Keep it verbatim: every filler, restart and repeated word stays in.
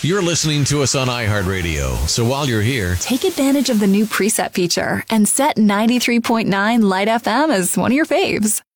You're listening to us on iHeartRadio, so while you're here, take advantage of the new preset feature and set ninety-three point nine Light F M as one of your faves.